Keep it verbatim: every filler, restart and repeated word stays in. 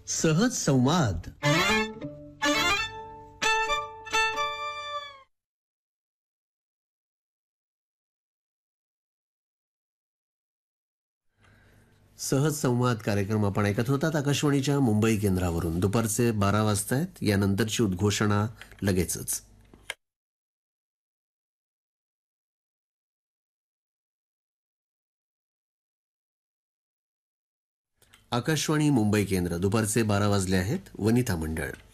सहज संवाद. सहज संवाद कार्यक्रम आपण ऐकत होतात आकाशवाणीच्या मुंबई केंद्रावरून. दुपारचे बारा वाजतायत. यानंतरची उद्घोषणा लगेचच. आकाशवाणी मुंबई केंद्र. दुपारचे बारा वाजले आहेत. वनिता मंडळ.